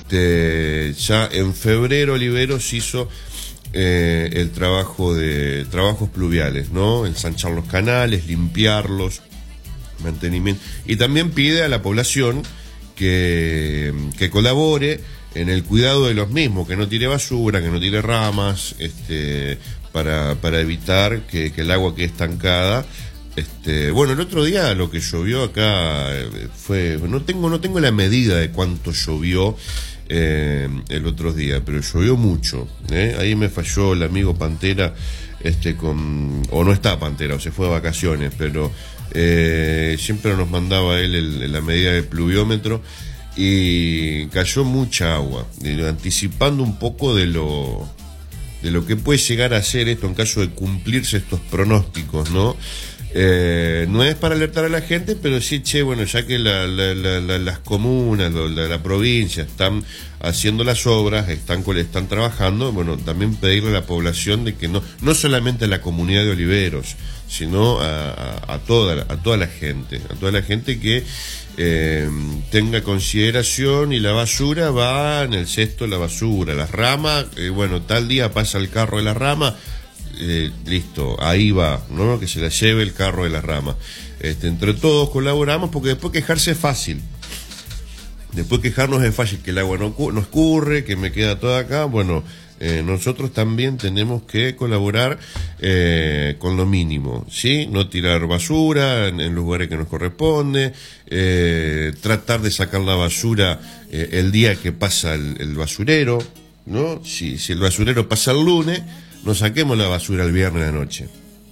Ya en febrero Oliveros hizo el trabajo de trabajos pluviales, ¿no? Ensanchar los canales, limpiarlos, mantenimiento. Y también pide a la población que colabore en el cuidado de los mismos, que no tire basura, que no tire ramas, para evitar que el agua quede estancada. Bueno, el otro día lo que llovió acá fue, no tengo la medida de cuánto llovió el otro día, pero llovió mucho, ahí me falló el amigo Pantera, o no está Pantera, o se fue de vacaciones, pero siempre nos mandaba él la medida del pluviómetro, y cayó mucha agua, anticipando un poco de lo que puede llegar a ser esto en caso de cumplirse estos pronósticos, ¿no? No es para alertar a la gente, pero sí, bueno, ya que las comunas, la provincia están haciendo las obras, están trabajando, bueno, también pedirle a la población de que no solamente a la comunidad de Oliveros, sino a toda la gente que tenga consideración, y la basura va en el cesto de la basura, las ramas, bueno, tal día pasa el carro de la rama, listo, ahí va, ¿no? Que se la lleve el carro de la rama. Entre todos colaboramos, porque después quejarse es fácil. Después quejarnos es fácil, que el agua no escurre, que me queda toda acá. Bueno, nosotros también tenemos que colaborar con lo mínimo, ¿sí? No tirar basura en lugares que nos corresponde, tratar de sacar la basura el día que pasa el basurero, ¿no? Si el basurero pasa el lunes, no saquemos la basura el viernes de la noche.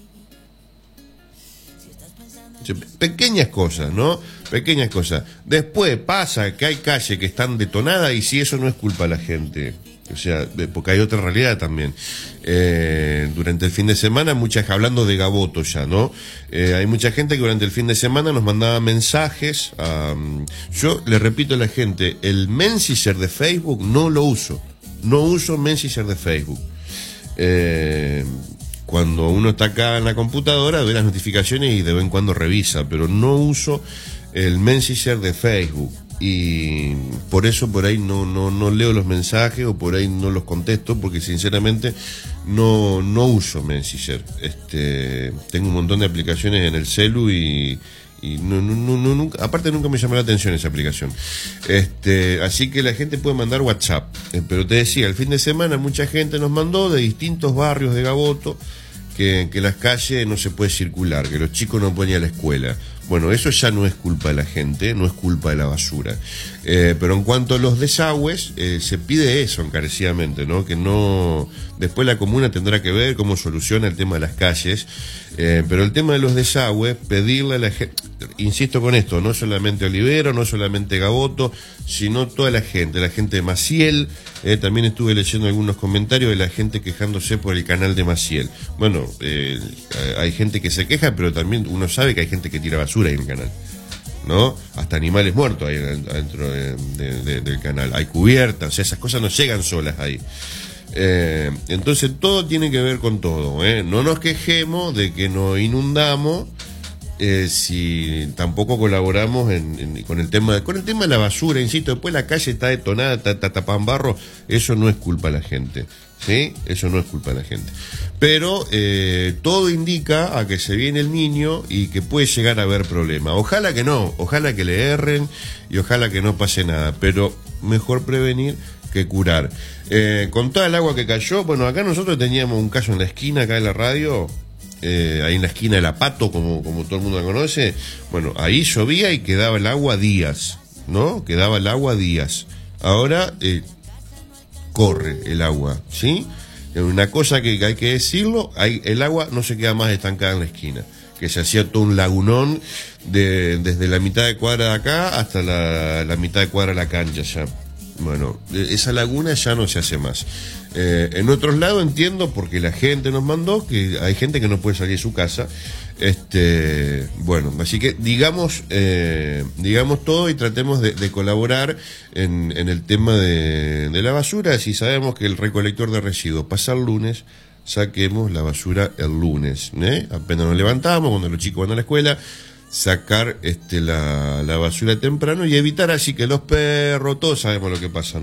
Pequeñas cosas, ¿no? Pequeñas cosas. Después pasa que hay calles que están detonadas, y si eso no es culpa de la gente. O sea, porque hay otra realidad también. Durante el fin de semana, hablando de Gaboto ya, ¿no? Hay mucha gente que durante el fin de semana nos mandaba mensajes. Yo le repito a la gente, el Messenger de Facebook no lo uso. No uso Messenger de Facebook. Cuando uno está acá en la computadora ve las notificaciones y de vez en cuando revisa, pero no uso el Messenger de Facebook, y por eso por ahí no leo los mensajes, o por ahí no los contesto, porque sinceramente no uso Messenger. Tengo un montón de aplicaciones en el celu y nunca, aparte nunca me llamó la atención esa aplicación. Así que la gente puede mandar WhatsApp, pero te decía, el fin de semana mucha gente nos mandó de distintos barrios de Gaboto que las calles no se puede circular, que los chicos no pueden ir a la escuela. Bueno, eso ya no es culpa de la gente, no es culpa de la basura. Pero en cuanto a los desagües, se pide eso encarecidamente, ¿no? Que no. Después la comuna tendrá que ver cómo soluciona el tema de las calles. Pero el tema de los desagües, pedirle a la gente, insisto con esto, no solamente Olivero, no solamente Gaboto, sino toda la gente de Maciel. También estuve leyendo algunos comentarios de la gente quejándose por el canal de Maciel. Bueno, hay gente que se queja, pero también uno sabe que hay gente que tira basura ahí en el canal, ¿no? Hasta animales muertos ahí adentro del canal. Hay cubiertas, o sea, esas cosas no llegan solas ahí. Entonces todo tiene que ver con todo, No nos quejemos de que nos inundamos si tampoco colaboramos con el tema de la basura, insisto. Después la calle está detonada, está tapada en barro, eso no es culpa de la gente, ¿sí? Eso no es culpa de la gente. Pero todo indica a que se viene el Niño y que puede llegar a haber problemas. Ojalá que no, ojalá que le erren y ojalá que no pase nada, pero mejor prevenir que curar. Con toda el agua que cayó, bueno, acá nosotros teníamos un caso en la esquina, acá en la radio, ahí en la esquina de La Pato, como todo el mundo la conoce. Bueno, ahí llovía y quedaba el agua días, ¿no? Quedaba el agua días. Ahora corre el agua, ¿sí? Una cosa que hay que decirlo, el agua no se queda más estancada en la esquina, que se hacía todo un lagunón desde la mitad de cuadra de acá hasta la mitad de cuadra de la cancha ya. Bueno, esa laguna ya no se hace más. En otros lados entiendo, porque la gente nos mandó, que hay gente que no puede salir de su casa. Bueno, así que digamos todo y tratemos de colaborar en el tema de la basura. Si sabemos que el recolector de residuos pasa el lunes, saquemos la basura el lunes, apenas nos levantamos, cuando los chicos van a la escuela, sacar la basura temprano y evitar así que los perros, todos sabemos lo que pasa, ¿no?